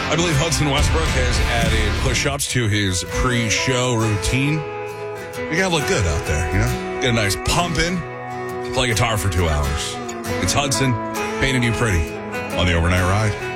I believe Hudson Westbrook has added push-ups to his pre-show routine. You gotta look good out there, you know? Get a nice pump in, play guitar for 2 hours. It's Hudson, painting you pretty on the Overnight Ride.